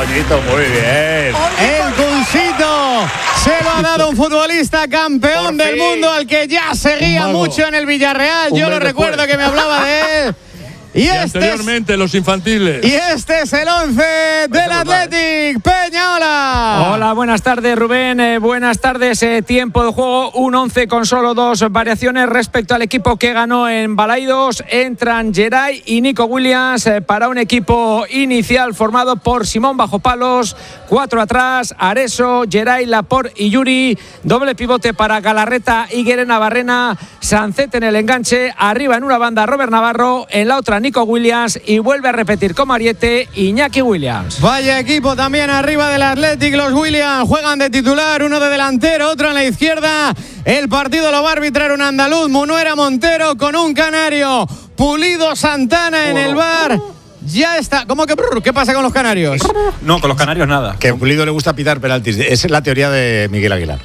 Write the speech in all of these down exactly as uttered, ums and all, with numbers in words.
bonito, muy bien. El pulsito se lo ha dado un futbolista campeón del mundo al que ya seguía mucho en el Villarreal. Yo lo recuerdo que me hablaba de él. Y, y este anteriormente es, los infantiles. Y este es el once del Athletic. Peña, hola. Hola, buenas tardes, Rubén. Eh, buenas tardes. Eh, tiempo de juego, un once con solo dos variaciones respecto al equipo que ganó en Balaidos. Entran Geray y Nico Williams eh, para un equipo inicial formado por Simón bajo palos, cuatro atrás, Areso, Geray, Laporte y Yuri. Doble pivote para Galarreta, Higuera, Navarrena, Sancet en el enganche. Arriba en una banda Robert Navarro, en la otra Nico Williams y vuelve a repetir como Ariete Iñaki Williams. Vaya equipo también arriba del Athletic. Los Williams juegan de titular, uno de delantero, otro en la izquierda. El partido lo va a arbitrar un andaluz, Munuera Montero, con un canario, Pulido Santana en el bar. Ya está. ¿Cómo que? ¿Qué pasa con los canarios? No, con los canarios nada. Que a Pulido le gusta pitar penaltis. Esa es la teoría de Miguel Aguilar.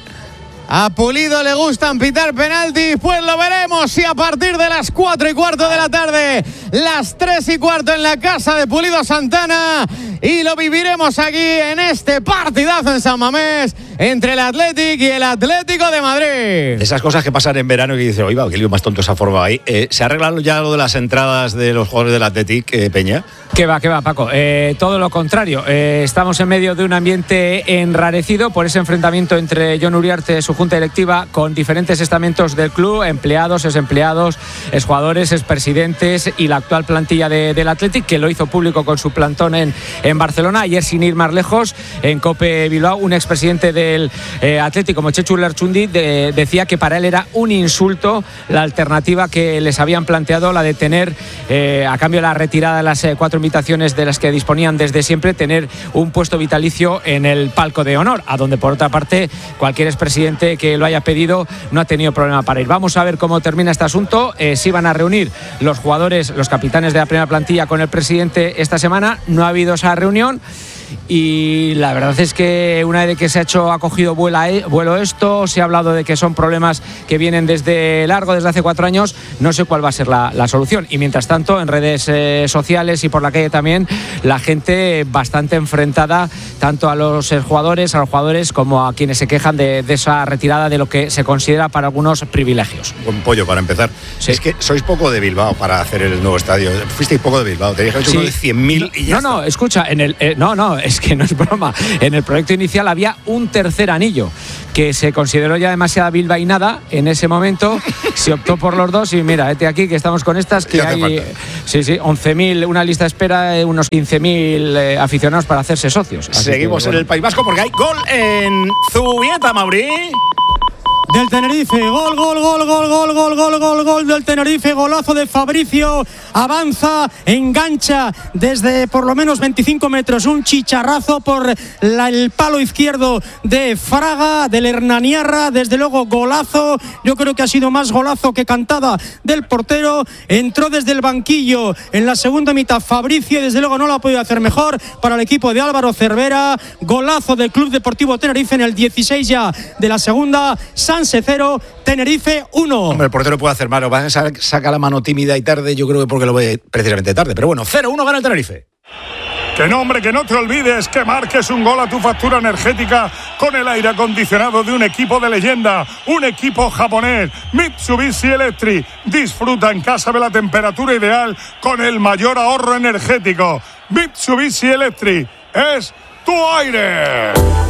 A Pulido le gustan pitar penaltis, pues lo veremos si a partir de las cuatro y cuarto de la tarde, las tres y cuarto en la casa de Pulido Santana, y lo viviremos aquí en este partidazo en San Mamés entre el Athletic y el Atlético de Madrid. Esas cosas que pasan en verano y que dice, oiga, qué lío más tonto se ha formado ahí. Eh, ¿Se ha arreglado ya lo de las entradas de los jugadores del Athletic, eh, Peña? ¿Qué va, qué va, Paco? Eh, todo lo contrario. Eh, estamos en medio de un ambiente enrarecido por ese enfrentamiento entre Jon Uriarte, su junta directiva, con diferentes estamentos del club, empleados, exempleados, exjugadores, expresidentes y la actual plantilla de, del Athletic, que lo hizo público con su plantón en, en Barcelona. Ayer, sin ir más lejos, en COPE Bilbao, un expresidente del eh, Athletic, como Chechu Lerchundi, de, decía que para él era un insulto la alternativa que les habían planteado, la de tener, eh, a cambio de la retirada de las eh, cuatro invitaciones de las que disponían desde siempre, tener un puesto vitalicio en el palco de honor, a donde por otra parte cualquier expresidente que lo haya pedido no ha tenido problema para ir. Vamos a ver cómo termina este asunto. Eh, si van a reunir los jugadores, los capitanes de la primera plantilla con el presidente esta semana. No ha habido esa reunión. Y la verdad es que una vez que se ha hecho, ha cogido vuela, vuelo esto, se ha hablado de que son problemas que vienen desde largo, desde hace cuatro años, no sé cuál va a ser la, la solución. Y mientras tanto, en redes eh, sociales y por la calle también, la gente bastante enfrentada, tanto a los jugadores, a los jugadores, como a quienes se quejan de, de esa retirada de lo que se considera para algunos privilegios. Buen pollo para empezar. Sí. Es que sois poco de Bilbao para hacer el nuevo estadio. Fuisteis poco de Bilbao, tenéis que haber hecho uno de cien mil y ya No, no, está. escucha, en el, eh, no, no, es que no es broma. En el proyecto inicial había un tercer anillo que se consideró ya demasiada bilbainada en ese momento. Se optó por los dos y mira, este aquí que estamos con estas, que hay falta? sí, sí, once mil, una lista de espera de unos quince mil eh, aficionados para hacerse socios. Así Seguimos que, bueno. en el País Vasco porque hay gol en Zubieta, Mauri. Del Tenerife, gol, gol, gol, gol, gol, gol, gol, gol, gol del Tenerife, golazo de Fabricio, avanza, engancha desde por lo menos veinticinco metros, un chicharrazo por la, el palo izquierdo de Fraga, del Hernaniarra, desde luego golazo, yo creo que ha sido más golazo que cantada del portero, entró desde el banquillo en la segunda mitad Fabricio, desde luego no lo ha podido hacer mejor para el equipo de Álvaro Cervera, golazo del Club Deportivo Tenerife en el dieciséis ya de la segunda, Sanse cero, Tenerife uno. Hombre, el portero puede hacer malo, va a sacar la mano tímida y tarde, yo creo que porque lo ve precisamente tarde, pero bueno, cero uno gana el Tenerife. Que no, hombre, que no te olvides que marques un gol a tu factura energética con el aire acondicionado de un equipo de leyenda, un equipo japonés, Mitsubishi Electric. Disfruta en casa de la temperatura ideal con el mayor ahorro energético. Mitsubishi Electric es tu aire.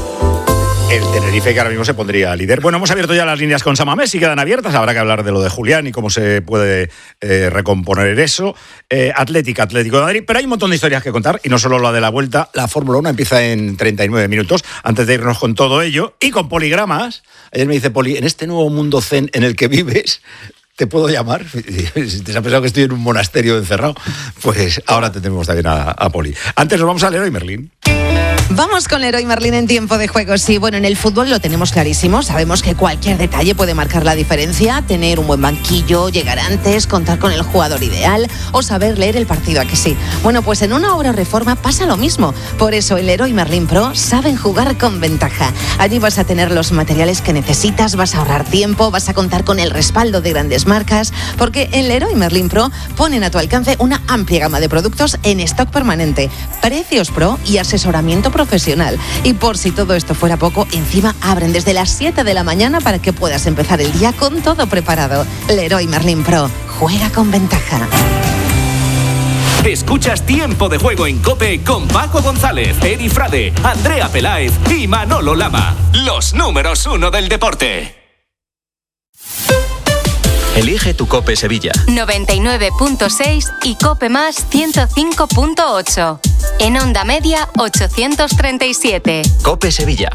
El Tenerife, que ahora mismo se pondría líder. Bueno, hemos abierto ya las líneas con San Mamés y quedan abiertas. Habrá que hablar de lo de Julián y cómo se puede eh, recomponer eso. Eh, Atlético, Atlético de Madrid. Pero hay un montón de historias que contar y no solo la de la vuelta. La Fórmula uno empieza en treinta y nueve minutos. Antes de irnos con todo ello y con poligramas. Ayer me dice Poli, en este nuevo mundo zen en el que vives, ¿te puedo llamar? Si te has pensado que estoy en un monasterio encerrado, pues ahora te tenemos también a, a Poli. Antes nos vamos al Leroy Merlin. Vamos con Leroy Merlin en tiempo de juego. Sí, bueno, en el fútbol lo tenemos clarísimo. Sabemos que cualquier detalle puede marcar la diferencia. Tener un buen banquillo, llegar antes, contar con el jugador ideal o saber leer el partido, ¿a que sí? Bueno, pues en una obra o reforma pasa lo mismo. Por eso el Leroy Merlin Pro saben jugar con ventaja. Allí vas a tener los materiales que necesitas, vas a ahorrar tiempo, vas a contar con el respaldo de grandes marcas, porque en Leroy Merlin Pro ponen a tu alcance una amplia gama de productos en stock permanente, precios pro y asesoramiento profesional. Y por si todo esto fuera poco, encima abren desde las siete de la mañana para que puedas empezar el día con todo preparado. Leroy Merlin Pro. Juega con ventaja. Escuchas Tiempo de Juego en COPE con Paco González, Edi Frade, Andrea Peláez y Manolo Lama. Los números uno del deporte. Elige tu COPE Sevilla. noventa y nueve punto seis y COPE más ciento cinco punto ocho. En onda media ochocientos treinta y siete. COPE Sevilla.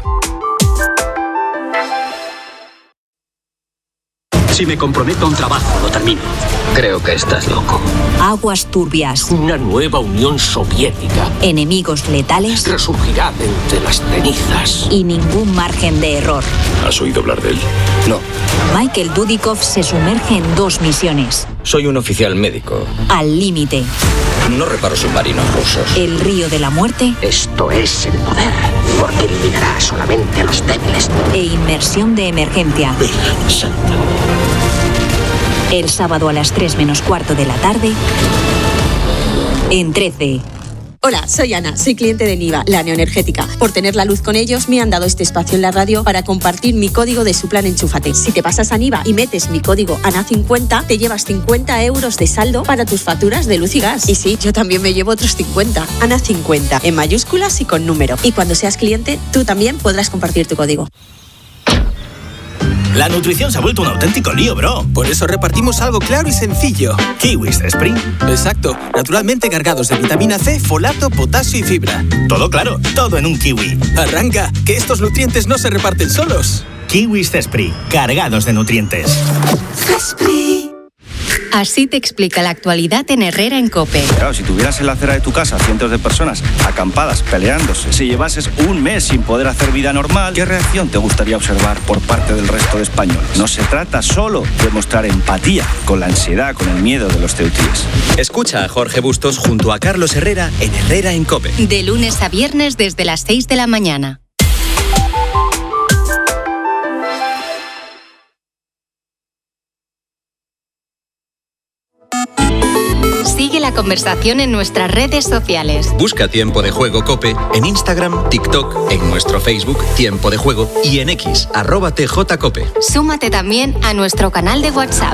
Si me comprometo a un trabajo, lo termino. Creo que estás loco. Aguas turbias. Una nueva Unión Soviética. Enemigos letales. Resurgirá de entre las cenizas. Y ningún margen de error. ¿Has oído hablar de él? No. Michael Dudikoff se sumerge en dos misiones. Soy un oficial médico. Al límite. No reparo submarinos rusos. El río de la muerte. Esto es el poder, porque eliminará solamente a los débiles. E inmersión de emergencia. Virgen Santa. El sábado a las tres menos cuarto de la tarde, en trece. Hola, soy Ana, soy cliente de Niva, la neoenergética. Por tener la luz con ellos, me han dado este espacio en la radio para compartir mi código de su plan Enchúfate. Si te pasas a Niva y metes mi código A N A cincuenta, te llevas cincuenta euros de saldo para tus facturas de luz y gas. Y sí, yo también me llevo otros cincuenta. A N A cincuenta, en mayúsculas y con número. Y cuando seas cliente, tú también podrás compartir tu código. La nutrición se ha vuelto un auténtico lío, bro. Por eso repartimos algo claro y sencillo. Kiwis Spring. Exacto. Naturalmente cargados de vitamina C, folato, potasio y fibra. Todo claro, todo en un kiwi. Arranca, que estos nutrientes no se reparten solos. Kiwis Spring, cargados de nutrientes. Así te explica la actualidad en Herrera en COPE. Claro, si tuvieras en la acera de tu casa cientos de personas acampadas, peleándose, si llevases un mes sin poder hacer vida normal, ¿qué reacción te gustaría observar por parte del resto de españoles? No se trata solo de mostrar empatía con la ansiedad, con el miedo de los ceutíes. Escucha a Jorge Bustos junto a Carlos Herrera en Herrera en COPE. De lunes a viernes desde las seis de la mañana. Sigue la conversación en nuestras redes sociales. Busca Tiempo de Juego COPE en Instagram, TikTok, en nuestro Facebook Tiempo de Juego y en X, arroba T J COPE. Súmate también a nuestro canal de WhatsApp.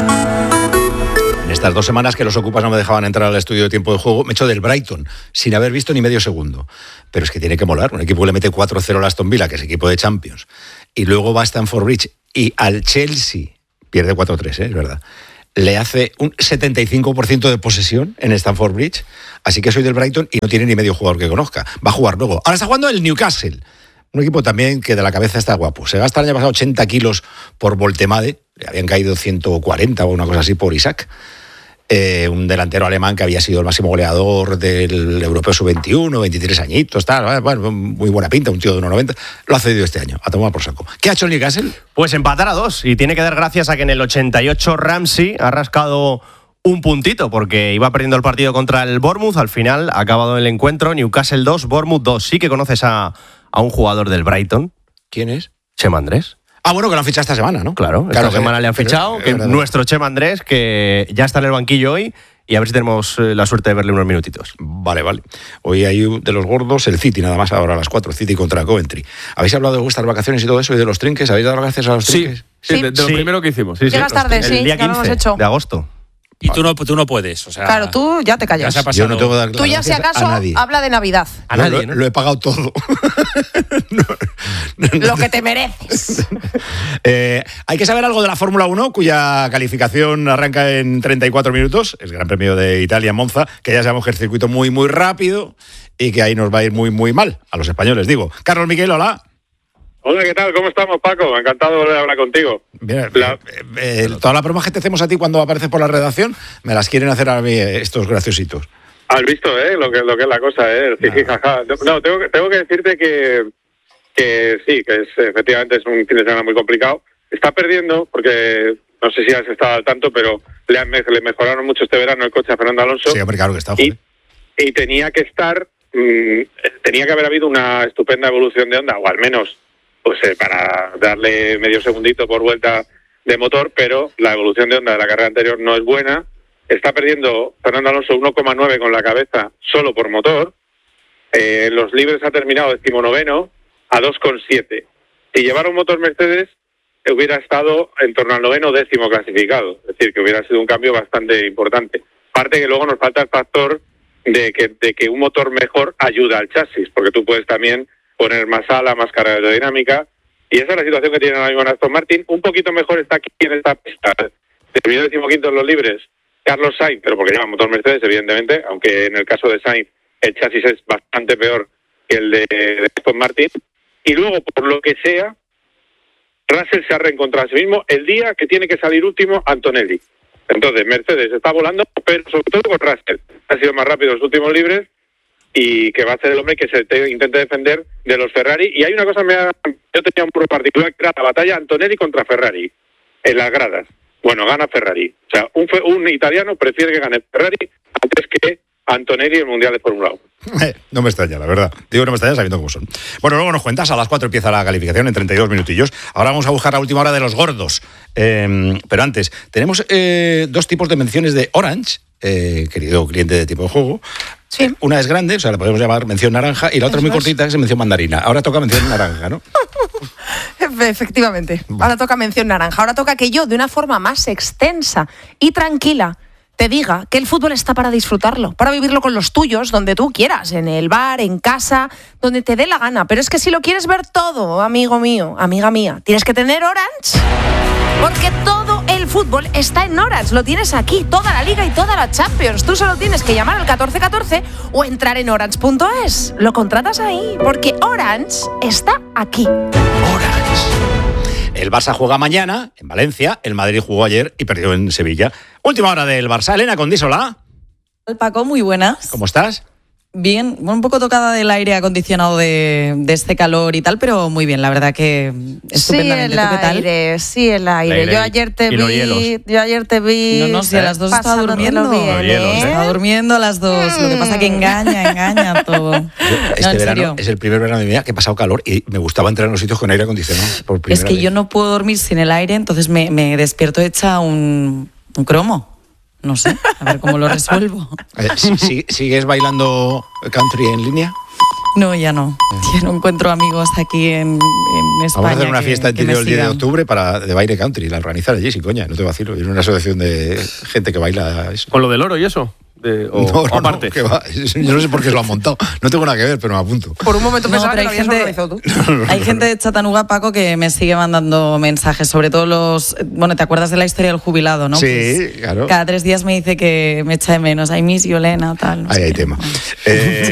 En estas dos semanas que los ocupas no me dejaban entrar al estudio de Tiempo de Juego, me echo del Brighton, sin haber visto ni medio segundo. Pero es que tiene que molar, un equipo que le mete cuatro cero al Aston Villa, que es equipo de Champions, y luego va a Stamford Bridge, y al Chelsea, pierde cuatro tres, ¿eh? Es verdad, le hace un setenta y cinco por ciento de posesión en Stamford Bridge, así que soy del Brighton y no tiene ni medio jugador que conozca. Va a jugar luego. Ahora está jugando el Newcastle, un equipo también que de la cabeza está guapo. Se gasta el año pasado ochenta kilos por Voltemade, le habían caído ciento cuarenta o una cosa así por Isaac. Eh, un delantero alemán que había sido el máximo goleador del Europeo sub veintiuno, veintitrés añitos, tal, bueno, muy buena pinta, un tío de uno noventa, lo ha cedido este año, a tomar por saco. ¿Qué ha hecho el Newcastle? Pues empatar a dos, y tiene que dar gracias a que en el ochenta y ocho Ramsey ha rascado un puntito, porque iba perdiendo el partido contra el Bournemouth, al final ha acabado el encuentro, Newcastle dos, Bournemouth dos. Sí que conoces a, a un jugador del Brighton. ¿Quién es? Chema Andrés. Ah, bueno, que lo han fichado esta semana, ¿no? Claro, claro esta que, semana le han fichado, que nuestro Chema Andrés, que ya está en el banquillo hoy, y a ver si tenemos la suerte de verle unos minutitos. Vale, vale. Hoy hay de los gordos el City, nada más ahora a las cuatro, City contra Coventry. ¿Habéis hablado de vuestras vacaciones y todo eso y de los trinques? ¿Habéis dado gracias a los trinques? Sí, sí, de, de lo sí. primero que hicimos. Sí, Llegas sí, tarde, sí, el día ya lo hemos hecho. de agosto. Y tú no, tú no puedes, o sea... Claro, tú ya te callas. Ya Yo no tengo que dar Tú ya si acaso habla de Navidad. A nadie, lo, ¿no? lo he pagado todo. no, no, no. Lo que te mereces. eh, hay que saber algo de la Fórmula uno, cuya calificación arranca en treinta y cuatro minutos, el Gran Premio de Italia, Monza, que ya sabemos que es circuito muy, muy rápido y que ahí nos va a ir muy, muy mal, a los españoles, digo. Carlos Miquel, hola. Hola, ¿qué tal? ¿Cómo estamos, Paco? Encantado de volver a hablar contigo. Mira, la... eh, eh, todas las bromas que te hacemos a ti cuando apareces por la redacción, me las quieren hacer a mí eh, estos graciositos. Has visto, ¿eh? Lo que, lo que es la cosa, ¿eh? El jiji, jaja. No, tengo, tengo que decirte que, que sí, que es, efectivamente es un fin de semana muy complicado. Está perdiendo, porque no sé si has estado al tanto, pero le, han, le mejoraron mucho este verano el coche a Fernando Alonso. Sí, hombre, claro que está. Y, y tenía que estar, mmm, tenía que haber habido una estupenda evolución de Honda, o al menos pues eh, para darle medio segundito por vuelta de motor, pero la evolución de Honda de la carrera anterior no es buena. Está perdiendo Fernando Alonso uno coma nueve con la cabeza solo por motor, Eh, los libres ha terminado decimonoveno a dos coma siete. Si llevara un motor Mercedes, hubiera estado en torno al noveno décimo clasificado. Es decir, que hubiera sido un cambio bastante importante. Aparte que luego nos falta el factor de que, de que un motor mejor ayuda al chasis, porque tú puedes también poner más ala, más carga aerodinámica, y esa es la situación que tiene ahora mismo Aston Martin. Un poquito mejor está aquí en esta pista. Terminó decimoquinto en los libres Carlos Sainz, pero porque lleva motor Mercedes, evidentemente, aunque en el caso de Sainz el chasis es bastante peor que el de, de Aston Martin. Y luego, por lo que sea, Russell se ha reencontrado a sí mismo el día que tiene que salir último Antonelli. Entonces, Mercedes está volando, pero sobre todo con Russell. Ha sido más rápido en los últimos libres y que va a ser el hombre que se te, intente defender de los Ferrari. Y hay una cosa, me ha, yo tenía un punto particular, que era la batalla Antonelli contra Ferrari en las gradas. Bueno, gana Ferrari. O sea, un, un italiano prefiere que gane Ferrari antes que Antonelli en el Mundial de Fórmula uno. Eh, no me extraña, la verdad. Digo, no me extraña sabiendo cómo son. Bueno, luego nos cuentas, a las cuatro empieza la calificación en treinta y dos minutillos. Ahora vamos a buscar la última hora de los gordos. Eh, pero antes, tenemos eh, dos tipos de menciones de Orange, eh, querido cliente de Tiempo de Juego. Sí. Una es grande, o sea, la podemos llamar mención naranja, y la otra es muy cortita, que es mención mandarina. Ahora toca mención naranja, ¿no? Efectivamente. Ahora toca mención naranja. Ahora toca que yo, de una forma más extensa y tranquila, te diga que el fútbol está para disfrutarlo, para vivirlo con los tuyos, donde tú quieras, en el bar, en casa, donde te dé la gana. Pero es que si lo quieres ver todo, amigo mío, amiga mía, tienes que tener Orange. Porque todo el fútbol está en Orange, lo tienes aquí, toda la Liga y toda la Champions. Tú solo tienes que llamar al catorce catorce o entrar en orange punto es. Lo contratas ahí, porque Orange está aquí. El Barça juega mañana en Valencia, el Madrid jugó ayer y perdió en Sevilla. Última hora del Barça. Elena Condísola. Paco, muy buenas. ¿Cómo estás? Bien, un poco tocada del aire acondicionado de, de este calor y tal, pero muy bien, la verdad que estupendamente. Sí, el ¿Tú qué tal? aire, sí, el aire. El aire yo ayer te y los vi, hielos. yo ayer te vi. No, no, si a las dos estaba durmiendo. Bien, ¿eh? Estaba durmiendo a las dos. Lo que pasa es que engaña, engaña todo. Yo, este no, en verano serio. es el primer verano de mi vida que he pasado calor y me gustaba entrar en los sitios con aire acondicionado. Por Es que vez. yo no puedo dormir sin el aire, entonces me, me despierto hecha un, un cromo. No sé, a ver cómo lo resuelvo. Eh, ¿sí- ¿Sigues bailando country en línea? No, ya no. Ya no encuentro amigos aquí en, en España. Vamos a hacer una que- fiesta en que me Tiro el diez de sigan. octubre para, de baile country. La organizan allí, sin coña, no te vacilo. Es una asociación de gente que baila eso. ¿Con lo del oro y eso? De, o, No, o no, aparte. no, que va. Yo no sé por qué se lo han montado. No tengo nada que ver, pero me apunto. Por un momento No, pensaba pero que lo hay habías gente- organizado tú. Hay gente de Chattanooga, Paco, que me sigue mandando mensajes, sobre todo los... Bueno, ¿te acuerdas de la historia del jubilado, no? Sí, Pues claro. cada tres días me dice que me echa de menos. Ay, Miss Yolena, tal. no Ahí sé hay qué. tema. Eh,